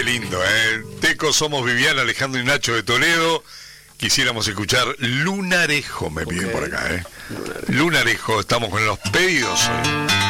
lindo, ¿eh? Teco, somos Viviana, Alejandro y Nacho de Toledo. Quisiéramos escuchar Lunarejo, me piden por acá, ¿eh? Lunarejo, estamos con los pedidos hoy.